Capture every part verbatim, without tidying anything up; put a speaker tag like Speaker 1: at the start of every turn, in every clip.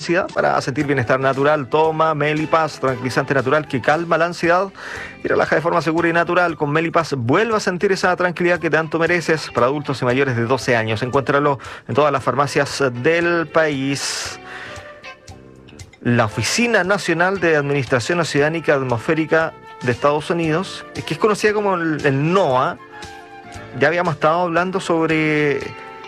Speaker 1: ansiedad. Para sentir bienestar natural, toma Melipaz, tranquilizante natural que calma la ansiedad y relaja de forma segura y natural. Con Melipaz vuelve a sentir esa tranquilidad que tanto mereces. Para adultos y mayores de doce años. Encuéntralo en todas las farmacias del país. La Oficina Nacional de Administración Oceánica Atmosférica de Estados Unidos, que es conocida como el, el NOAA, ya habíamos estado hablando sobre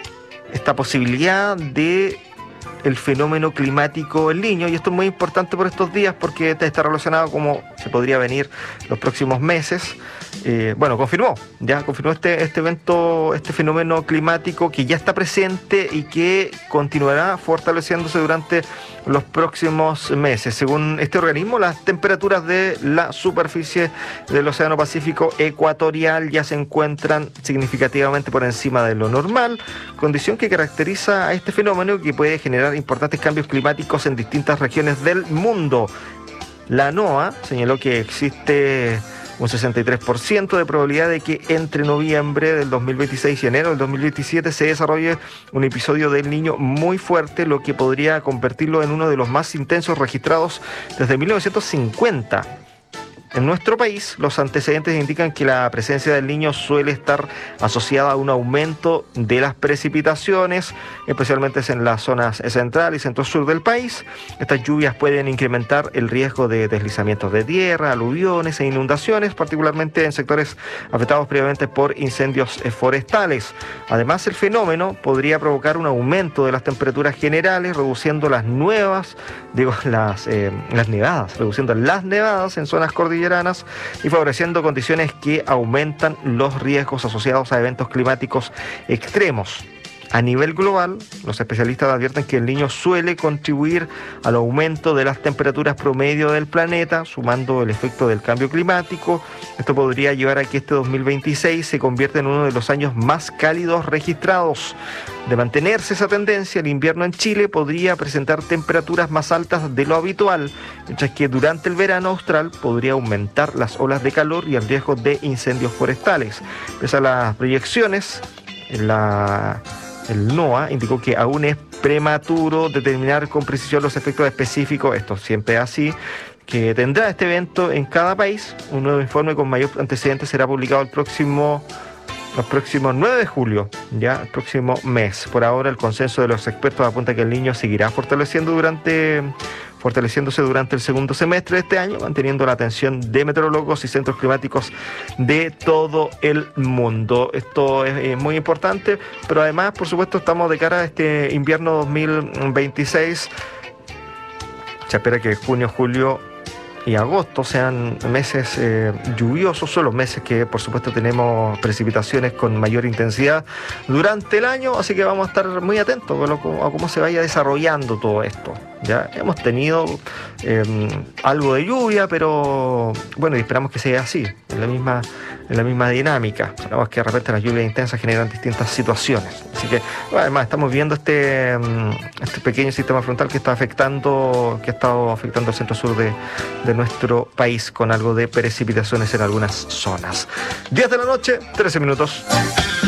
Speaker 1: esta posibilidad de el fenómeno climático El Niño, y esto es muy importante por estos días porque está relacionado como se podría venir los próximos meses. Eh, bueno, confirmó, ya confirmó este, este evento, este fenómeno climático que ya está presente y que continuará fortaleciéndose durante los próximos meses. Según este organismo, las temperaturas de la superficie del Océano Pacífico ecuatorial ya se encuentran significativamente por encima de lo normal, condición que caracteriza a este fenómeno que puede generar importantes cambios climáticos en distintas regiones del mundo. La NOAA señaló que existe un sesenta y tres por ciento de probabilidad de que entre noviembre del dos mil veintiséis y enero del dos mil veintisiete se desarrolle un episodio del Niño muy fuerte, lo que podría convertirlo en uno de los más intensos registrados desde mil novecientos cincuenta. En nuestro país, los antecedentes indican que la presencia del Niño suele estar asociada a un aumento de las precipitaciones, especialmente en las zonas central y centro-sur del país. Estas lluvias pueden incrementar el riesgo de deslizamientos de tierra, aluviones e inundaciones, particularmente en sectores afectados previamente por incendios forestales. Además, el fenómeno podría provocar un aumento de las temperaturas generales, reduciendo las nuevas, digo, las, eh, las nevadas, reduciendo las nevadas en zonas cordilleranas y favoreciendo condiciones que aumentan los riesgos asociados a eventos climáticos extremos. A nivel global, los especialistas advierten que el Niño suele contribuir al aumento de las temperaturas promedio del planeta, sumando el efecto del cambio climático. Esto podría llevar a que este dos mil veintiséis se convierta en uno de los años más cálidos registrados. De mantenerse esa tendencia, el invierno en Chile podría presentar temperaturas más altas de lo habitual, mientras que durante el verano austral podría aumentar las olas de calor y el riesgo de incendios forestales. Pese a las proyecciones, la... el NOAA indicó que aún es prematuro determinar con precisión los efectos específicos, esto siempre es así, que tendrá este evento en cada país. Un nuevo informe con mayor antecedente será publicado el próximo, los próximos nueve de julio, ya el próximo mes. Por ahora, el consenso de los expertos apunta que el Niño seguirá fortaleciendo durante... fortaleciéndose durante el segundo semestre de este año, manteniendo la atención de meteorólogos y centros climáticos de todo el mundo. Esto es, es muy importante, pero además, por supuesto, estamos de cara a este invierno dos mil veintiséis. Se espera que junio, julio y agosto sean meses eh, lluviosos, son los meses que por supuesto tenemos precipitaciones con mayor intensidad durante el año, así que vamos a estar muy atentos a, lo, a cómo se vaya desarrollando todo esto. Ya hemos tenido eh, algo de lluvia, pero bueno, y esperamos que sea así, en la misma, en la misma dinámica. Sabemos que de repente las lluvias intensas generan distintas situaciones, así que bueno, además estamos viendo este, este pequeño sistema frontal que está afectando, que ha estado afectando el centro sur de, de nuestro país, con algo de precipitaciones en algunas zonas. diez de la noche, trece minutos.